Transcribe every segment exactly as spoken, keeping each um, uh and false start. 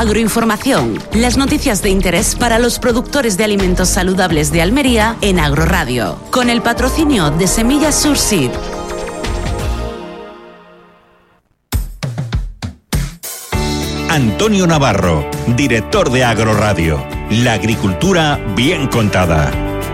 Agroinformación, las noticias de interés para los productores de alimentos saludables de Almería en Agroradio, con el patrocinio de Semillas Surseed. Antonio Navarro, director de Agroradio. La agricultura bien contada.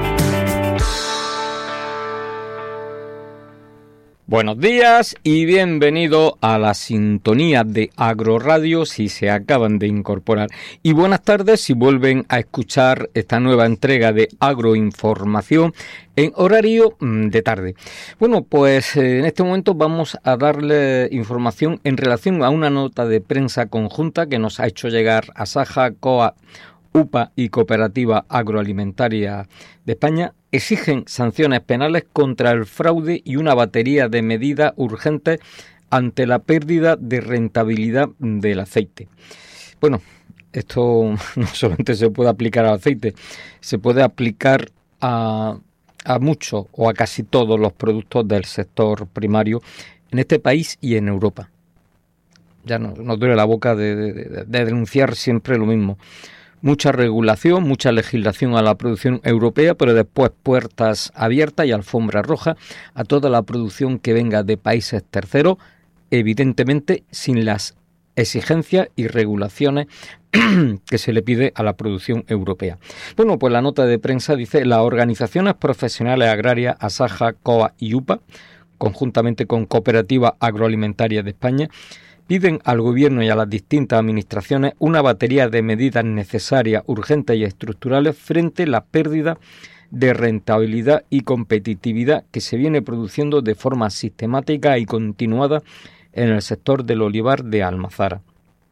Buenos días y bienvenido a la sintonía de Agroradio si se acaban de incorporar. Y buenas tardes si vuelven a escuchar esta nueva entrega de Agroinformación en horario de tarde. Bueno, pues en este momento vamos a darle información en relación a una nota de prensa conjunta que nos ha hecho llegar Asaja, C O A, U P A y Cooperativa Agroalimentaria de España. Exigen sanciones penales contra el fraude y una batería de medidas urgentes ante la pérdida de rentabilidad del aceite. Bueno, esto no solamente se puede aplicar al aceite, se puede aplicar a, a muchos o a casi todos los productos del sector primario en este país y en Europa. Ya no, nos duele la boca de, de, de, de denunciar siempre lo mismo. Mucha regulación, mucha legislación a la producción europea, pero después puertas abiertas y alfombra roja a toda la producción que venga de países terceros, evidentemente sin las exigencias y regulaciones que se le pide a la producción europea. Bueno, pues la nota de prensa dice: las organizaciones profesionales agrarias Asaja, C O A y U P A, conjuntamente con Cooperativa Agroalimentaria de España, piden al Gobierno y a las distintas administraciones una batería de medidas necesarias, urgentes y estructurales frente a la pérdida de rentabilidad y competitividad que se viene produciendo de forma sistemática y continuada en el sector del olivar de Almazara,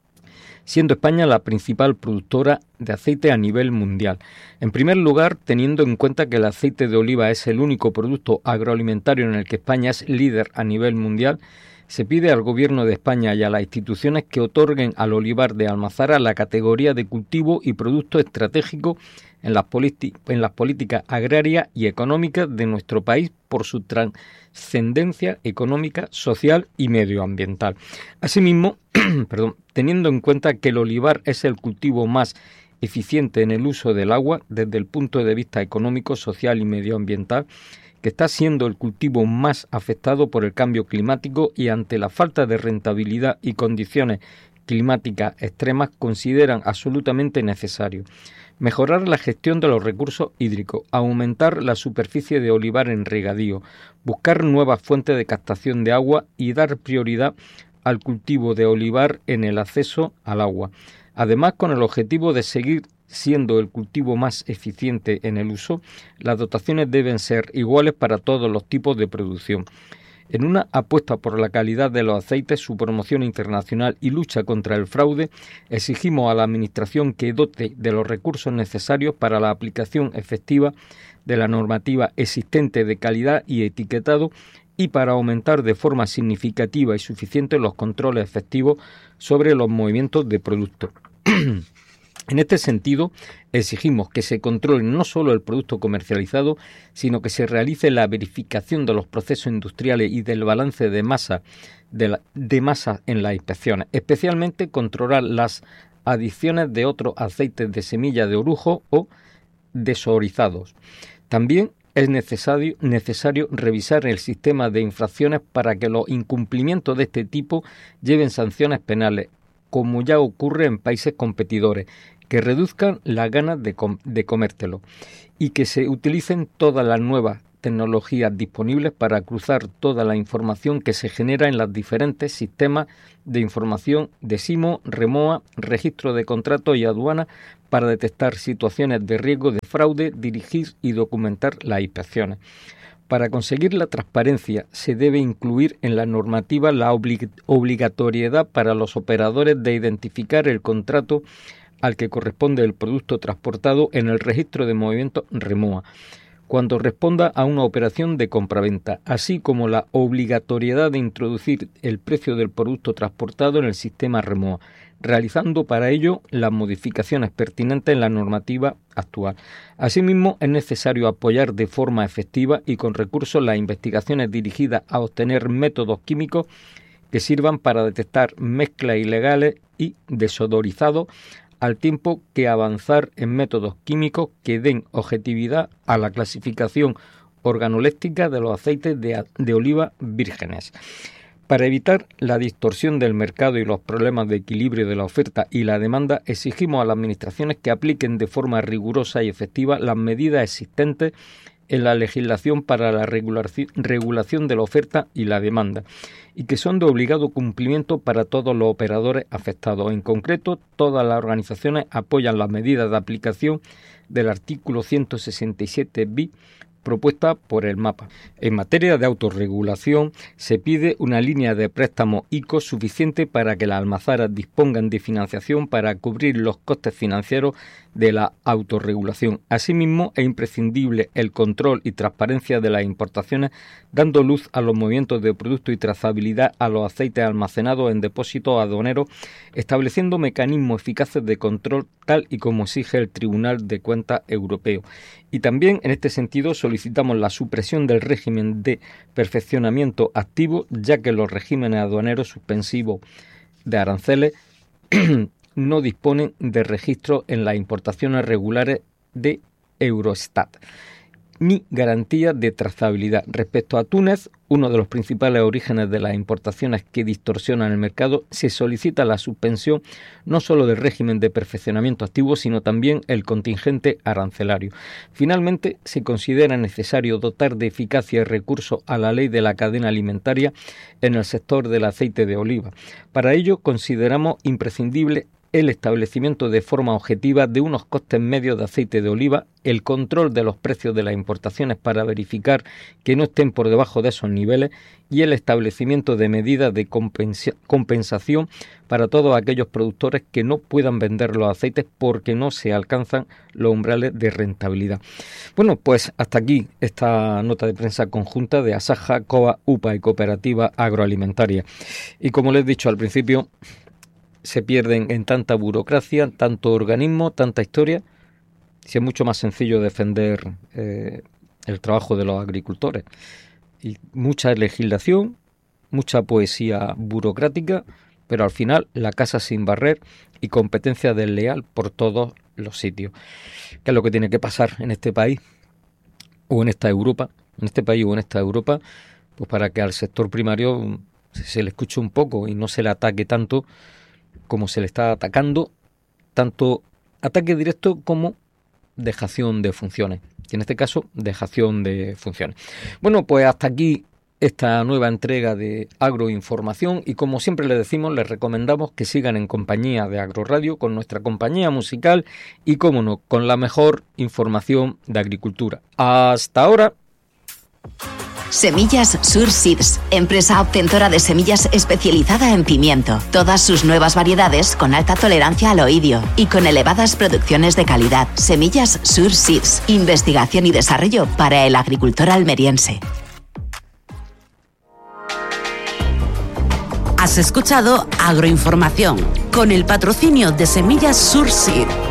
siendo España la principal productora de aceite a nivel mundial. En primer lugar, teniendo en cuenta que el aceite de oliva es el único producto agroalimentario en el que España es líder a nivel mundial, se pide al Gobierno de España y a las instituciones que otorguen al olivar de Almazara la categoría de cultivo y producto estratégico en las, en las políticas agrarias y económicas de nuestro país por su trascendencia económica, social y medioambiental. Asimismo, perdón, teniendo en cuenta que el olivar es el cultivo más eficiente en el uso del agua desde el punto de vista económico, social y medioambiental, que está siendo el cultivo más afectado por el cambio climático y ante la falta de rentabilidad y condiciones climáticas extremas, consideran absolutamente necesario mejorar la gestión de los recursos hídricos, aumentar la superficie de olivar en regadío, buscar nuevas fuentes de captación de agua y dar prioridad al cultivo de olivar en el acceso al agua. Además, con el objetivo de seguir siendo el cultivo más eficiente en el uso, las dotaciones deben ser iguales para todos los tipos de producción. En una apuesta por la calidad de los aceites, su promoción internacional y lucha contra el fraude, exigimos a la Administración que dote de los recursos necesarios para la aplicación efectiva de la normativa existente de calidad y etiquetado y para aumentar de forma significativa y suficiente los controles efectivos sobre los movimientos de productos. En este sentido, exigimos que se controle no solo el producto comercializado, sino que se realice la verificación de los procesos industriales y del balance de masa de, la, de masa en las inspecciones, especialmente controlar las adiciones de otros aceites de semilla de orujo o desorizados. También es necesario, necesario revisar el sistema de infracciones para que los incumplimientos de este tipo lleven sanciones penales, como ya ocurre en países competidores, que reduzcan las ganas de, com- de comértelo y que se utilicen todas las nuevas tecnologías disponibles para cruzar toda la información que se genera en los diferentes sistemas de información de SIMO, REMOA, registro de contratos y aduana para detectar situaciones de riesgo de fraude, dirigir y documentar las inspecciones. Para conseguir la transparencia se debe incluir en la normativa la oblig- obligatoriedad para los operadores de identificar el contrato al que corresponde el producto transportado en el registro de movimiento REMOA, cuando responda a una operación de compraventa, así como la obligatoriedad de introducir el precio del producto transportado en el sistema REMOA, realizando para ello las modificaciones pertinentes en la normativa actual. Asimismo, es necesario apoyar de forma efectiva y con recursos las investigaciones dirigidas a obtener métodos químicos que sirvan para detectar mezclas ilegales y desodorizados, al tiempo que avanzar en métodos químicos que den objetividad a la clasificación organoléptica de los aceites de, de oliva vírgenes. Para evitar la distorsión del mercado y los problemas de equilibrio de la oferta y la demanda, exigimos a las administraciones que apliquen de forma rigurosa y efectiva las medidas existentes en la legislación para la regulación de la oferta y la demanda, y que son de obligado cumplimiento para todos los operadores afectados. En concreto, todas las organizaciones apoyan las medidas de aplicación del artículo ciento sesenta y siete bis propuesta por el MAPA. En materia de autorregulación, se pide una línea de préstamo I C O suficiente para que las almazaras dispongan de financiación para cubrir los costes financieros de la autorregulación. Asimismo, es imprescindible el control y transparencia de las importaciones, dando luz a los movimientos de producto y trazabilidad a los aceites almacenados en depósitos aduaneros, estableciendo mecanismos eficaces de control tal y como exige el Tribunal de Cuentas Europeo. Y también, en este sentido, solicitamos la supresión del régimen de perfeccionamiento activo, ya que los regímenes aduaneros suspensivos de aranceles no disponen de registro en las importaciones regulares de Eurostat, ni garantía de trazabilidad. Respecto a Túnez, uno de los principales orígenes de las importaciones que distorsionan el mercado, se solicita la suspensión no solo del régimen de perfeccionamiento activo, sino también el contingente arancelario. Finalmente, se considera necesario dotar de eficacia y recursos a la ley de la cadena alimentaria en el sector del aceite de oliva. Para ello, consideramos imprescindible el establecimiento de forma objetiva de unos costes medios de aceite de oliva, el control de los precios de las importaciones para verificar que no estén por debajo de esos niveles y el establecimiento de medidas de compensa- compensación para todos aquellos productores que no puedan vender los aceites porque no se alcanzan los umbrales de rentabilidad. Bueno, pues hasta aquí esta nota de prensa conjunta de Asaja, COA, UPA y Cooperativa Agroalimentaria. Y como les he dicho al principio, se pierden en tanta burocracia, tanto organismo, tanta historia, si es mucho más sencillo defender eh, el trabajo de los agricultores. Y mucha legislación, mucha poesía burocrática, pero al final la casa sin barrer y competencia desleal por todos los sitios. ¿Qué es lo que tiene que pasar en este país o en esta Europa? En este país o en esta Europa, pues para que al sector primario se le escuche un poco y no se le ataque tanto como se le está atacando, tanto ataque directo como dejación de funciones. Y en este caso, dejación de funciones. Bueno, pues hasta aquí esta nueva entrega de Agroinformación y como siempre les decimos, les recomendamos que sigan en compañía de Agroradio con nuestra compañía musical y, cómo no, con la mejor información de agricultura. Hasta ahora. Semillas Sur Seeds, empresa obtentora de semillas especializada en pimiento. Todas sus nuevas variedades con alta tolerancia al oidio y con elevadas producciones de calidad. Semillas Sur Seeds, investigación y desarrollo para el agricultor almeriense. Has escuchado Agroinformación con el patrocinio de Semillas Sur Seeds.